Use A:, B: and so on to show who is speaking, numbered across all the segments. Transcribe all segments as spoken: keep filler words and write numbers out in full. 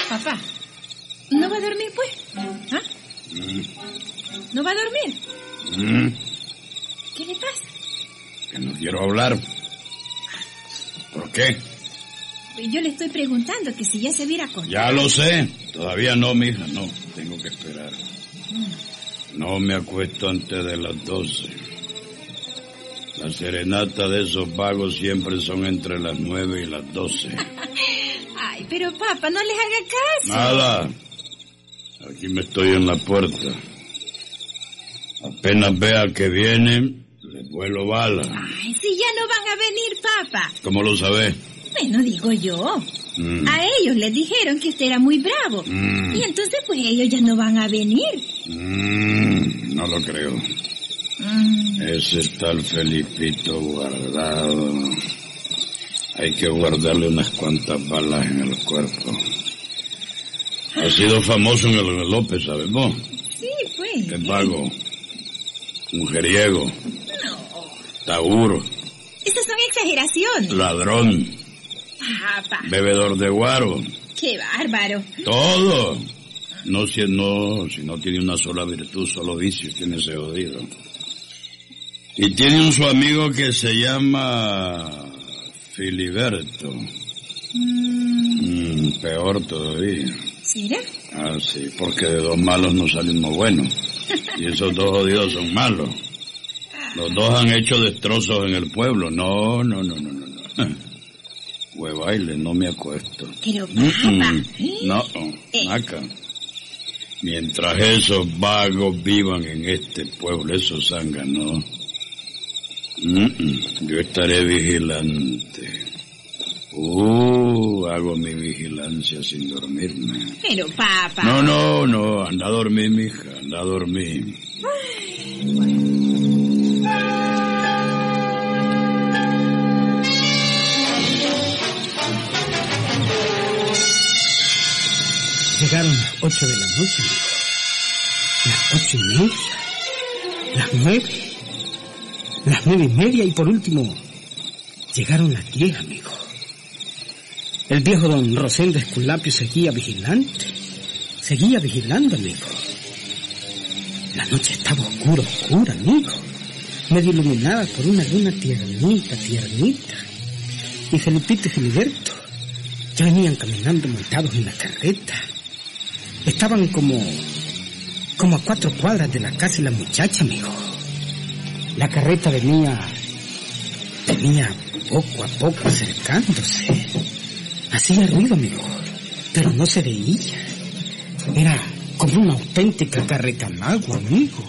A: Papá, ¿no va a dormir, pues? ¿Ah?
B: Mm.
A: ¿No va a dormir?
B: Mm.
A: ¿Qué le pasa?
B: Que no quiero hablar. ¿Por qué?
A: Yo le estoy preguntando que si ya se viera con...
B: Ya lo sé. Todavía no, mija, no. Tengo que esperar. No me acuesto antes de las doce. Las serenatas de esos vagos siempre son entre las nueve y las doce.
A: Ay, pero papá, no les haga caso.
B: Nada. Aquí me estoy en la puerta. Apenas vea que vienen, les vuelo bala.
A: Ay, si ya no van a venir, papá.
B: ¿Cómo lo sabés?
A: Bueno, digo yo. Mm. A ellos les dijeron que usted era muy bravo. Mm. Y entonces, pues, ellos ya no van a venir.
B: Mm, no lo creo. Mm. Ese tal Felipito guardado. Hay que guardarle unas cuantas balas en el cuerpo. Ha sido famoso en el López, ¿sabes vos?
A: Sí, pues.
B: Es vago. Mujeriego.
A: No.
B: Tauro.
A: Esas son exageraciones.
B: Ladrón.
A: Papá.
B: Bebedor de guaro.
A: Qué bárbaro.
B: Todo. No si, no, si no tiene una sola virtud, solo vicio, tiene ese jodido. Y tiene un su amigo que se llama Filiberto. Mm. Mm, peor todavía.
A: ¿Será?
B: Ah, sí, porque de dos malos no sale uno bueno. Y esos dos jodidos son malos. Los dos han hecho destrozos en el pueblo. No, no, no, no, no, no. Huevaile, no me acuesto.
A: Pero, papá.
B: Mm-mm. No, eh. acá. Mientras esos vagos vivan en este pueblo, esos zánganos, Mm-mm. yo estaré vigilante. Uh, hago mi vigilancia sin dormirme.
A: Pero, papá.
B: No, no, no, anda a dormir, mija, anda a dormir. Ay, bueno.
C: Llegaron las ocho de la noche, las ocho y media, las nueve, las nueve y media y por último, llegaron las diez, amigo. El viejo don Rosendo Esculapio seguía vigilante, seguía vigilando, amigo. La noche estaba oscura, oscura, amigo, medio iluminada por una luna tiernita, tiernita. Y Felipito y Filiberto ya venían caminando montados en la carreta. Estaban como, como a cuatro cuadras de la casa de la muchacha, amigo. La carreta venía, venía poco a poco acercándose. Hacía ruido, amigo, pero no se veía. Era como una auténtica carreta al agua, amigo.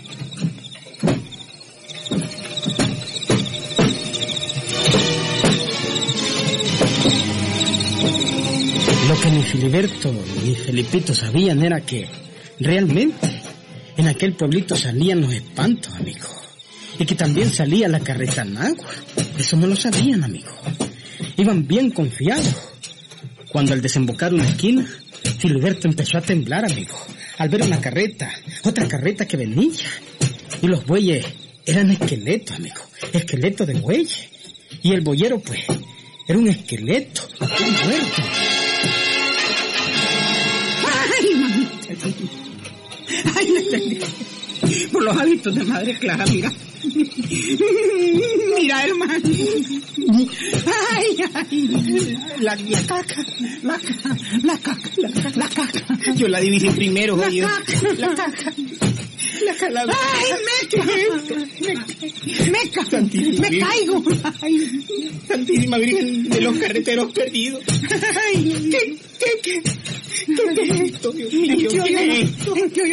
C: Lo que ni Filiberto ni Felipito sabían era que realmente en aquel pueblito salían los espantos, amigo. Y que también salía la carreta en agua. Eso no lo sabían, amigo. Iban bien confiados. Cuando al desembocar una esquina, Filiberto empezó a temblar, amigo, al ver una carreta, otra carreta que venía. Y los bueyes eran esqueletos, amigo, esqueletos de bueyes. Y el boyero, pues, era un esqueleto, un muerto.
D: ¡Ay, mamita! ¡Ay, no entendí! Por los hábitos de Madre Clara, mira. Mira, hermano. Ay, ay. La, la caca. La caca. La caca. La, la caca.
C: Yo la dividí primero,
D: la
C: oído.
D: Caca, la caca. La calavera. Ay, me Me, me, ca,
C: Santísima
D: me
C: Virgen.
D: caigo. Ay.
C: Santísima Virgen de los carreteros perdidos.
D: Ay, ¿qué, qué, qué? ¿Qué es esto, Dios mío? ¿Qué es esto?